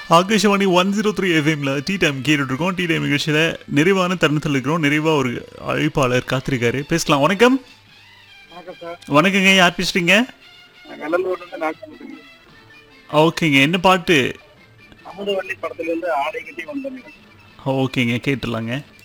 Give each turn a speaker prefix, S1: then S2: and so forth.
S1: ஆகாஷவாணி 103 எஃப்எம்ல tea time கேட்டுட்டு இருக்கோம். டீ டைம் நிகழ்ச்சியில நிறைவான தருணத்தில் இருக்கிறோம். நிறைவா ஒரு அழைப்பாளர் காத்திருக்காரு. பேசலாம். வணக்கம்.
S2: வணக்கம் சார்.
S1: வணக்கங்க. யார் பேசுறீங்க?
S2: நான் வெள்ளலூர்லேருந்து நாகப்பட்டினம்.
S1: ஓகேங்க. என்ன பாட்டு?
S2: அமுதவள்ளி படத்துல இருந்து ஆடை கட்டி வந்தேன்.
S1: ஓகேங்க, கேட்டுடலாங்க.